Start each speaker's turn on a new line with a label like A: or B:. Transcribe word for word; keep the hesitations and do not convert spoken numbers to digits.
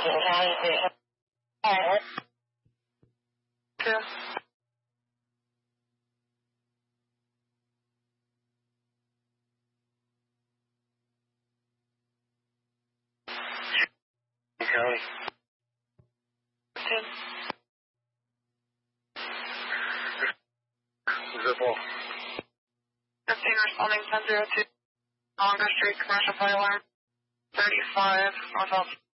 A: Two.
B: County.
A: Two.
B: Zippo.
A: fifteen responding ten zero two. Longer Street, commercial fire alarm. thirty-five, northwest.